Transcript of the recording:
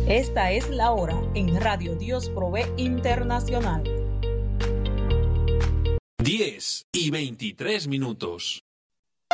Esta es la hora en Radio Dios Provee Internacional. 10:23.